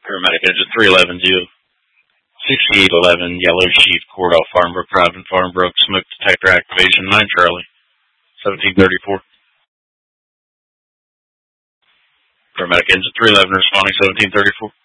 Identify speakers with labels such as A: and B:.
A: Paramedic engine 311, 6811, Yellow Sheet, Cordell, Farmbrook Drive and Farmbrook, smoke detector activation, 9 Charlie, 1734. Paramedic engine 311 responding 1734.